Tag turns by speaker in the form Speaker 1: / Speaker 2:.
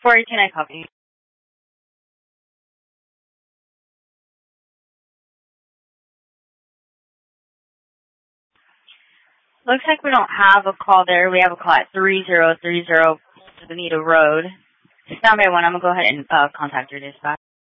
Speaker 1: 418, I copy. Looks like we don't have a call there. We have a call at 3030 Bonita Road. Stand by one. I'm going to go ahead and contact your dispatch.